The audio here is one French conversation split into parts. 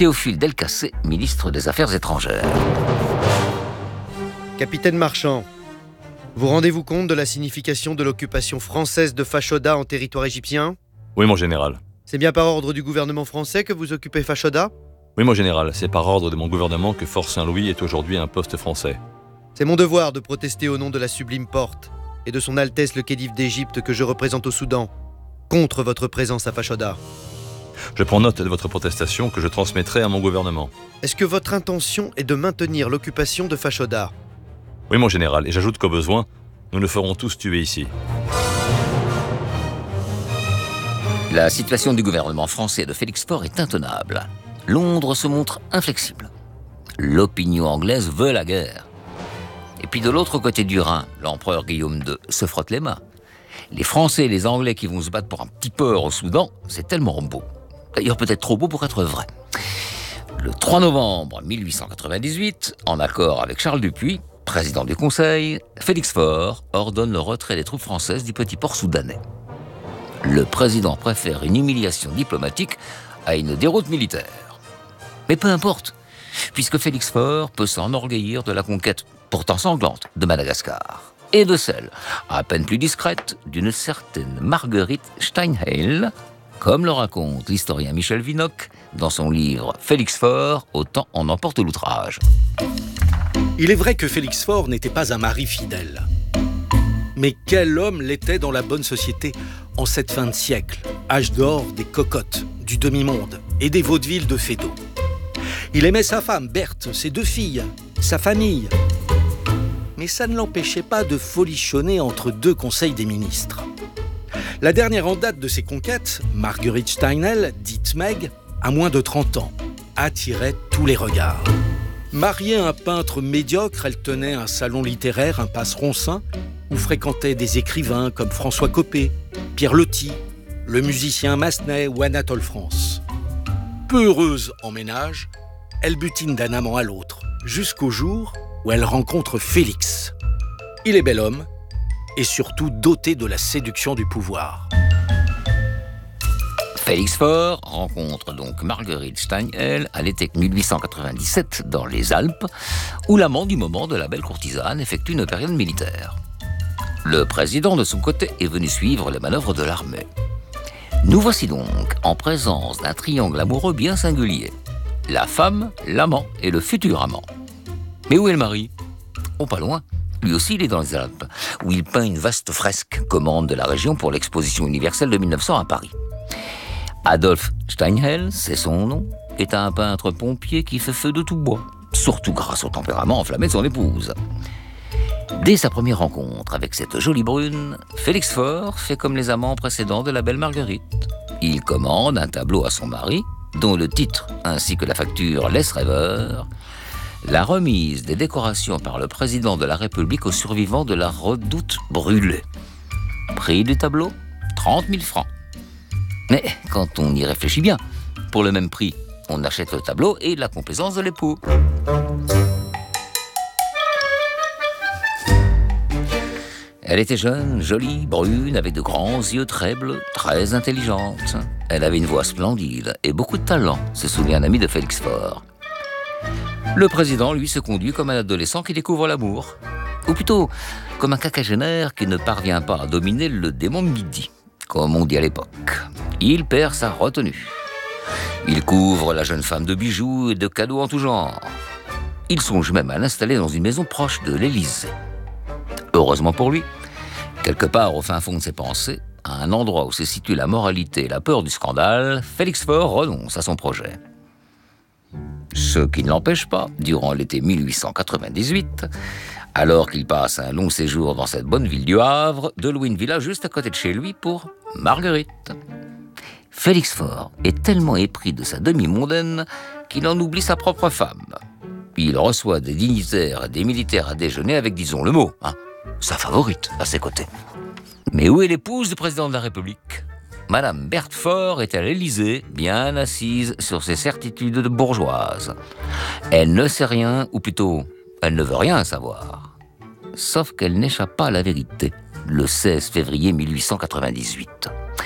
Théophile Delcassé, ministre des Affaires étrangères. Capitaine Marchand, vous rendez-vous compte de la signification de l'occupation française de Fashoda en territoire égyptien ? Oui, mon général. C'est bien par ordre du gouvernement français que vous occupez Fashoda ? Oui, mon général, c'est par ordre de mon gouvernement que Fort Saint-Louis est aujourd'hui un poste français. C'est mon devoir de protester au nom de la Sublime Porte et de son Altesse le Khedive d'Égypte que je représente au Soudan, contre votre présence à Fashoda. Je prends note de votre protestation que je transmettrai à mon gouvernement. Est-ce que votre intention est de maintenir l'occupation de Fashoda ? Oui, mon général, et j'ajoute qu'au besoin, nous nous ferons tous tuer ici. La situation du gouvernement français de Félix Faure est intenable. Londres se montre inflexible. L'opinion anglaise veut la guerre. Et puis de l'autre côté du Rhin, l'empereur Guillaume II se frotte les mains. Les Français et les Anglais qui vont se battre pour un petit port au Soudan, c'est tellement beau. D'ailleurs peut-être trop beau pour être vrai. Le 3 novembre 1898, en accord avec Charles Dupuy, président du Conseil, Félix Faure ordonne le retrait des troupes françaises du petit port soudanais. Le président préfère une humiliation diplomatique à une déroute militaire. Mais peu importe, puisque Félix Faure peut s'enorgueillir de la conquête pourtant sanglante de Madagascar et de celle, à peine plus discrète, d'une certaine Marguerite Steinheil, comme le raconte l'historien Michel Vinocq dans son livre « Félix Faure, autant en emporte l'outrage ». Il est vrai que Félix Faure n'était pas un mari fidèle. Mais quel homme l'était dans la bonne société en cette fin de siècle, âge d'or des cocottes, du demi-monde et des vaudevilles de Fédot. Il aimait sa femme, Berthe, ses 2 filles, sa famille. Mais ça ne l'empêchait pas de folichonner entre 2 conseils des ministres. La dernière en date de ses conquêtes, Marguerite Steinheil, dite Meg, à moins de 30 ans, attirait tous les regards. Mariée à un peintre médiocre, elle tenait un salon littéraire, impasse Roncin, où fréquentaient des écrivains comme François Coppée, Pierre Loti, le musicien Massenet ou Anatole France. Peu heureuse en ménage, elle butine d'un amant à l'autre, jusqu'au jour où elle rencontre Félix. Il est bel homme et surtout doté de la séduction du pouvoir. Félix Faure rencontre donc Marguerite Steinheil à l'été 1897 dans les Alpes, où l'amant du moment de la belle courtisane effectue une période militaire. Le président, de son côté, est venu suivre les manœuvres de l'armée. Nous voici donc en présence d'un triangle amoureux bien singulier. La femme, l'amant et le futur amant. Mais où est le mari ? Oh, pas loin. Lui aussi, il est dans les Alpes, où il peint une vaste fresque, commande de la région pour l'exposition universelle de 1900 à Paris. Adolphe Steinheil, c'est son nom, est un peintre pompier qui fait feu de tout bois, surtout grâce au tempérament enflammé de son épouse. Dès sa première rencontre avec cette jolie brune, Félix Faure fait comme les amants précédents de la belle Marguerite. Il commande un tableau à son mari, dont le titre ainsi que la facture laissent rêveur, la remise des décorations par le président de la République aux survivants de la Redoute brûlée. Prix du tableau, 30 000 francs. Mais quand on y réfléchit bien, pour le même prix, on achète le tableau et la complaisance de l'époux. Elle était jeune, jolie, brune, avec de grands yeux très bleus, très intelligente. Elle avait une voix splendide et beaucoup de talent, se souvient un ami de Félix Faure. Le président, lui, se conduit comme un adolescent qui découvre l'amour. Ou plutôt, comme un quinquagénaire qui ne parvient pas à dominer le démon de midi, comme on dit à l'époque. Il perd sa retenue. Il couvre la jeune femme de bijoux et de cadeaux en tout genre. Il songe même à l'installer dans une maison proche de l'Élysée. Heureusement pour lui, quelque part au fin fond de ses pensées, à un endroit où se situe la moralité et la peur du scandale, Félix Faure renonce à son projet. Ce qui ne l'empêche pas, durant l'été 1898, alors qu'il passe un long séjour dans cette bonne ville du Havre, de louer une villa juste à côté de chez lui pour Marguerite. Félix Faure est tellement épris de sa demi-mondaine qu'il en oublie sa propre femme. Il reçoit des dignitaires et des militaires à déjeuner avec, disons le mot, sa favorite à ses côtés. Mais où est l'épouse du président de la République ? Madame Berthe Faure est à l'Élysée, bien assise sur ses certitudes de bourgeoise. Elle ne sait rien, ou plutôt, elle ne veut rien savoir. Sauf qu'elle n'échappe pas à la vérité, le 16 février 1898.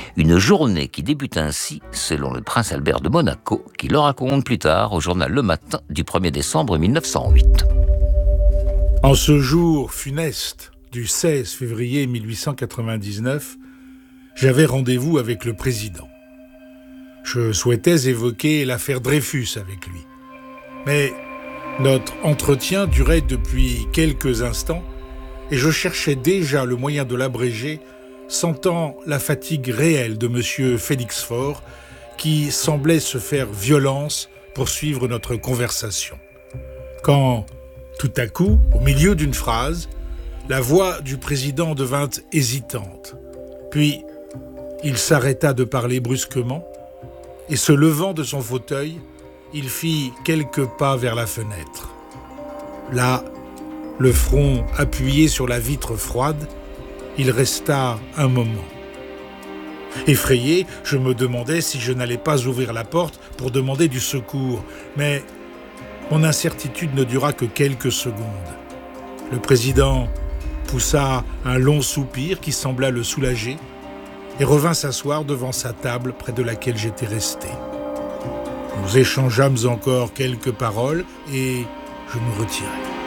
Une journée qui débute ainsi, selon le prince Albert de Monaco, qui le raconte plus tard au journal Le Matin du 1er décembre 1908. En ce jour funeste du 16 février 1899, j'avais rendez-vous avec le président. Je souhaitais évoquer l'affaire Dreyfus avec lui. Mais notre entretien durait depuis quelques instants et je cherchais déjà le moyen de l'abréger, sentant la fatigue réelle de M. Félix Faure qui semblait se faire violence pour suivre notre conversation. Quand, tout à coup, au milieu d'une phrase, la voix du président devint hésitante. Puis, il s'arrêta de parler brusquement et se levant de son fauteuil, il fit quelques pas vers la fenêtre. Là, le front appuyé sur la vitre froide, il resta un moment. Effrayé, je me demandais si je n'allais pas ouvrir la porte pour demander du secours, mais mon incertitude ne dura que quelques secondes. Le président poussa un long soupir qui sembla le soulager et revint s'asseoir devant sa table près de laquelle j'étais resté. Nous échangeâmes encore quelques paroles et je me retirai.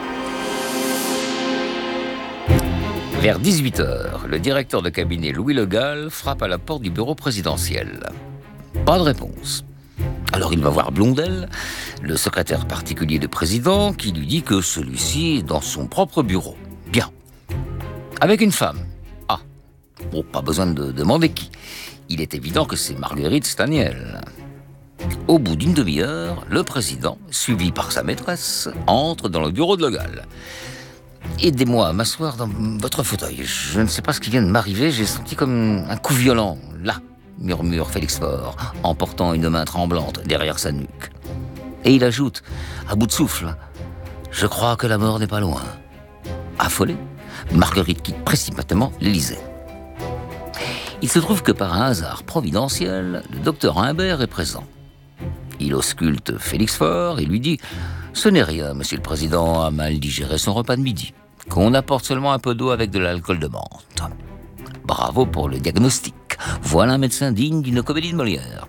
Vers 18h, le directeur de cabinet Louis Le Gall frappe à la porte du bureau présidentiel. Pas de réponse. Alors il va voir Blondel, le secrétaire particulier du président, qui lui dit que celui-ci est dans son propre bureau. Bien. Avec une femme. Ah. Bon, pas besoin de demander qui. Il est évident que c'est Marguerite Staniel. Au bout d'une demi-heure, le président, suivi par sa maîtresse, entre dans le bureau de Le Gall. « Aidez-moi à m'asseoir dans votre fauteuil. Je ne sais pas ce qui vient de m'arriver, j'ai senti comme un coup violent, là, » murmure Félix Faure, en portant une main tremblante derrière sa nuque. Et il ajoute, à bout de souffle, « Je crois que la mort n'est pas loin. » Affolée, Marguerite quitte précipitamment l'Élysée. Il se trouve que par un hasard providentiel, le docteur Humbert est présent. Il ausculte Félix Faure et lui dit « Ce n'est rien, monsieur le président a mal digéré son repas de midi, qu'on apporte seulement un peu d'eau avec de l'alcool de menthe. » Bravo pour le diagnostic. Voilà un médecin digne d'une comédie de Molière.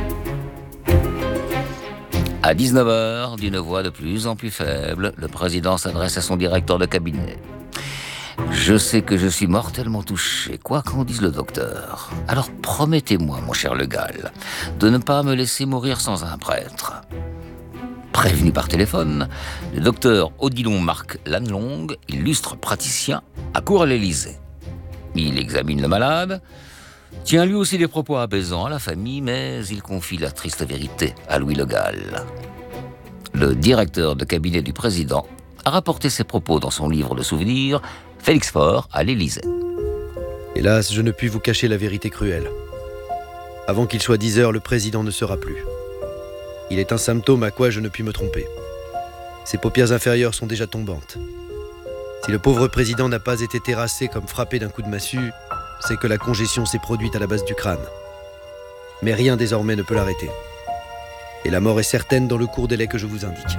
À 19h, d'une voix de plus en plus faible, le président s'adresse à son directeur de cabinet. « Je sais que je suis mortellement touché, quoi qu'en dise le docteur. Alors promettez-moi, mon cher Le Gall, de ne pas me laisser mourir sans un prêtre. » Prévenu par téléphone, le docteur Odilon Marc Lannelongue, illustre praticien, accourt à l'Élysée. Il examine le malade, tient lui aussi des propos apaisants à la famille, mais il confie la triste vérité à Louis Le Gall. Le directeur de cabinet du président a rapporté ses propos dans son livre de souvenirs, Félix Faure à l'Élysée. Hélas, je ne puis vous cacher la vérité cruelle. Avant qu'il soit 10h, le président ne sera plus. Il est un symptôme à quoi je ne puis me tromper. Ses paupières inférieures sont déjà tombantes. Si le pauvre président n'a pas été terrassé comme frappé d'un coup de massue, c'est que la congestion s'est produite à la base du crâne. Mais rien désormais ne peut l'arrêter. Et la mort est certaine dans le court délai que je vous indique.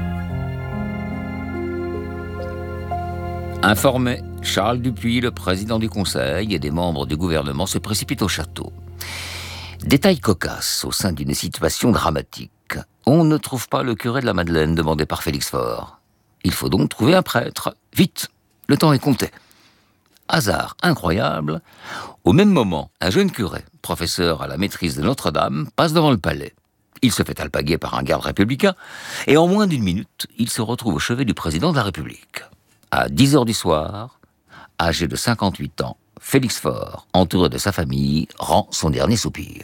Informé, Charles Dupuis, le président du Conseil et des membres du gouvernement se précipitent au château. Détail cocasse au sein d'une situation dramatique. On ne trouve pas le curé de la Madeleine demandé par Félix Faure. Il faut donc trouver un prêtre. Vite, le temps est compté. Hasard incroyable, au même moment, un jeune curé, professeur à la maîtrise de Notre-Dame, passe devant le palais. Il se fait alpaguer par un garde républicain et en moins d'une minute, il se retrouve au chevet du président de la République. À 10h du soir, âgé de 58 ans, Félix Faure, entouré de sa famille, rend son dernier soupir.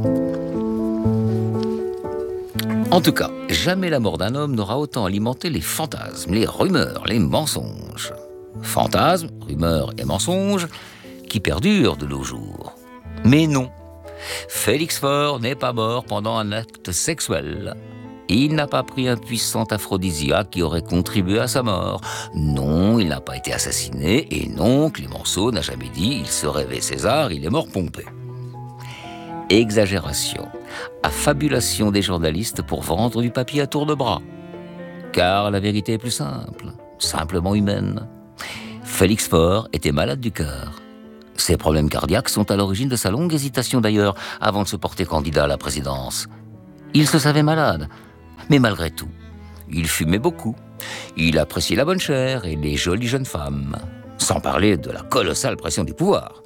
En tout cas, jamais la mort d'un homme n'aura autant alimenté les fantasmes, les rumeurs, les mensonges. Fantasmes, rumeurs et mensonges qui perdurent de nos jours. Mais non, Félix Faure n'est pas mort pendant un acte sexuel. Il n'a pas pris un puissant aphrodisiaque qui aurait contribué à sa mort. Non, il n'a pas été assassiné. Et non, Clémenceau n'a jamais dit « il se rêvait César, il est mort Pompée ». Exagération, affabulation des journalistes pour vendre du papier à tour de bras. Car la vérité est plus simple, simplement humaine. Félix Faure était malade du cœur. Ses problèmes cardiaques sont à l'origine de sa longue hésitation d'ailleurs, avant de se porter candidat à la présidence. Il se savait malade, mais malgré tout, il fumait beaucoup. Il appréciait la bonne chair et les jolies jeunes femmes, sans parler de la colossale pression du pouvoir.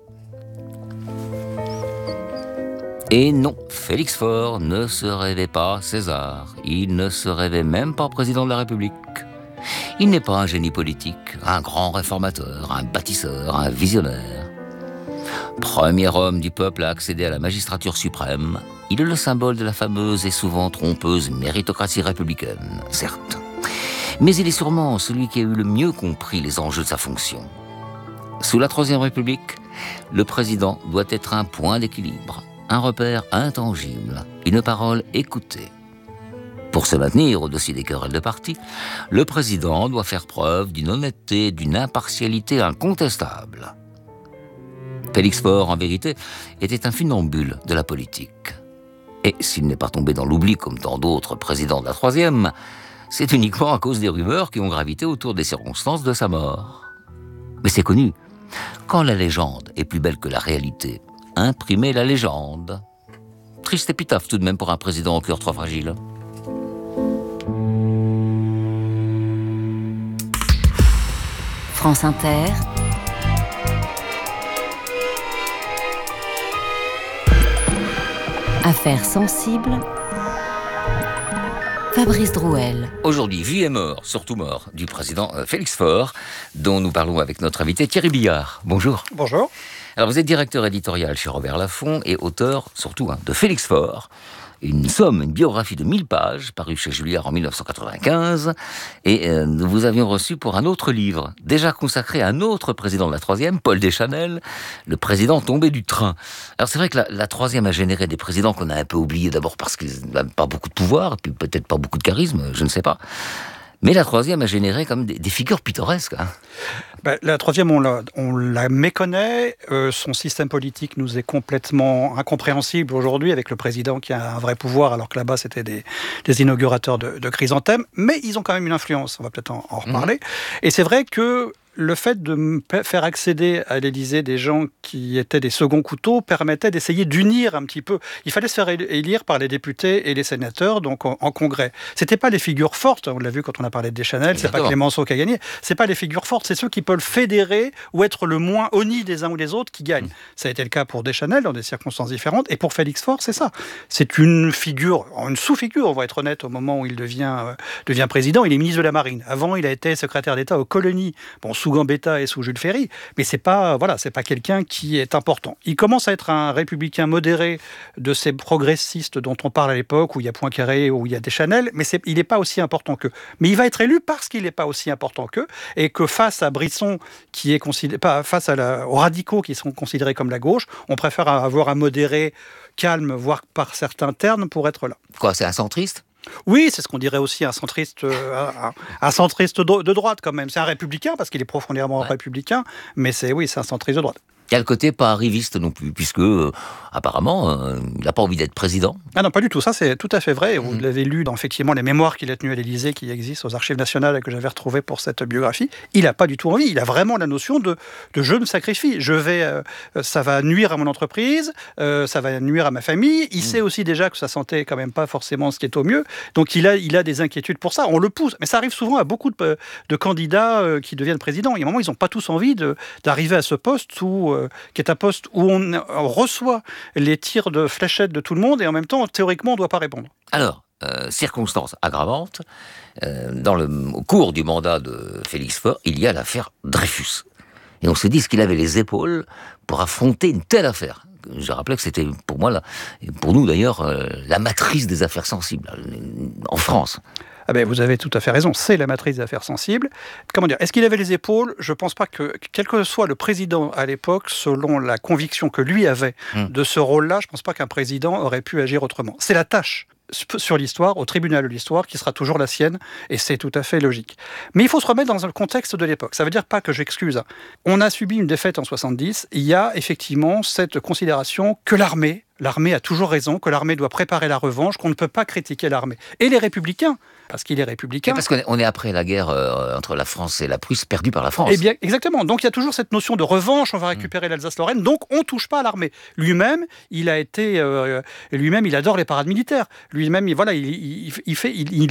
Et non, Félix Faure ne se rêvait pas César. Il ne se rêvait même pas président de la République. Il n'est pas un génie politique, un grand réformateur, un bâtisseur, un visionnaire. Premier homme du peuple à accéder à la magistrature suprême, il est le symbole de la fameuse et souvent trompeuse méritocratie républicaine, certes. Mais il est sûrement celui qui a eu le mieux compris les enjeux de sa fonction. Sous la Troisième République, le président doit être un point d'équilibre, un repère intangible, une parole écoutée. Pour se maintenir au-dessus des querelles de parti, le président doit faire preuve d'une honnêteté, d'une impartialité incontestable. Félix Faure, en vérité, était un funambule de la politique. Et s'il n'est pas tombé dans l'oubli comme tant d'autres présidents de la Troisième, c'est uniquement à cause des rumeurs qui ont gravité autour des circonstances de sa mort. Mais c'est connu, quand la légende est plus belle que la réalité, imprimez la légende. Triste épitaphe tout de même pour un président au cœur trop fragile. France Inter. Affaires sensibles. Fabrice Drouel. Aujourd'hui, vie et mort, surtout mort, du président Félix Faure, dont nous parlons avec notre invité Thierry Billard. Bonjour. Bonjour. Alors vous êtes directeur éditorial chez Robert Laffont et auteur, surtout, de Félix Faure, une biographie de 1000 pages, parue chez Julliard en 1995, et nous vous avions reçu pour un autre livre, déjà consacré à un autre président de la Troisième, Paul Deschanel, le président tombé du train. Alors c'est vrai que la Troisième a généré des présidents qu'on a un peu oubliés, d'abord parce qu'ils n'avaient pas beaucoup de pouvoir, puis peut-être pas beaucoup de charisme, je ne sais pas. Mais la Troisième a généré comme des figures pittoresques. Hein. La Troisième, on la méconnaît. Son système politique nous est complètement incompréhensible aujourd'hui, avec le président qui a un vrai pouvoir, alors que là-bas, c'était des inaugurateurs de chrysanthèmes. Mais ils ont quand même une influence, on va peut-être en reparler. Et c'est vrai que le fait de faire accéder à l'Élysée des gens qui étaient des seconds couteaux permettait d'essayer d'unir un petit peu. Il fallait se faire élire par les députés et les sénateurs, donc en congrès. C'était pas les figures fortes, on l'a vu quand on a parlé de Deschanel, c'est pas Clémenceau qui a gagné, c'est pas les figures fortes, c'est ceux qui peuvent fédérer ou être le moins honnis des uns ou des autres qui gagnent. Ça a été le cas pour Deschanel dans des circonstances différentes, et pour Félix Faure, c'est ça. C'est une figure, une sous-figure, on va être honnête, au moment où il devient président. Il est ministre de la Marine. Avant, il a été secrétaire d'État aux colonies. Bon, sous Gambetta et sous Jules Ferry, mais c'est pas quelqu'un qui est important. Il commence à être un républicain modéré de ces progressistes dont on parle à l'époque, où il y a Poincaré, où il y a Deschanel, mais il n'est pas aussi important qu'eux. Mais il va être élu parce qu'il n'est pas aussi important qu'eux, et que face à Brisson, qui est face aux radicaux qui sont considérés comme la gauche, on préfère avoir un modéré calme, voire par certains termes, pour être là. Quoi, c'est un centriste ? Oui, c'est ce qu'on dirait aussi un centriste de droite quand même. C'est un républicain parce qu'il est profondément républicain, mais c'est un centriste de droite. Il y a le côté pas arriviste non plus, puisque apparemment, il n'a pas envie d'être président. Ah non, pas du tout. Ça, c'est tout à fait vrai. Vous l'avez lu dans effectivement les mémoires qu'il a tenues à l'Élysée, qui existent aux Archives nationales et que j'avais retrouvées pour cette biographie. Il n'a pas du tout envie. Il a vraiment la notion de je me sacrifie. Ça va nuire à mon entreprise, ça va nuire à ma famille. Il sait aussi déjà que sa santé est quand même pas forcément ce qui est au mieux. Donc il a des inquiétudes pour ça. On le pousse. Mais ça arrive souvent à beaucoup de candidats qui deviennent présidents. Il y a un moment, ils n'ont pas tous envie d'arriver à ce poste qui est un poste où on reçoit les tirs de fléchettes de tout le monde et en même temps, théoriquement, on ne doit pas répondre. Alors, circonstance aggravante, au cours du mandat de Félix Faure, il y a l'affaire Dreyfus. Et on se dit qu'il avait les épaules pour affronter une telle affaire. Je rappelais que c'était pour moi, et pour nous d'ailleurs, la matrice des affaires sensibles en France. Ah ben, vous avez tout à fait raison, c'est la matrice des affaires sensibles. Comment dire, est-ce qu'il avait les épaules ? Je ne pense pas que, quel que soit le président à l'époque, selon la conviction que lui avait de ce rôle-là, je ne pense pas qu'un président aurait pu agir autrement. C'est la tâche sur l'histoire, au tribunal de l'histoire, qui sera toujours la sienne, et c'est tout à fait logique. Mais il faut se remettre dans le contexte de l'époque. Ça ne veut dire pas que j'excuse. On a subi une défaite en 70, il y a effectivement cette considération que l'armée, L'armée a toujours raison, que l'armée doit préparer la revanche, qu'on ne peut pas critiquer l'armée. Et les républicains, parce qu'il est républicain... Parce qu'on est après la guerre entre la France et la Prusse, perdue par la France. Eh bien, exactement. Donc il y a toujours cette notion de revanche, on va récupérer l'Alsace-Lorraine, donc on ne touche pas à l'armée. Lui-même, il adore les parades militaires. Lui-même, il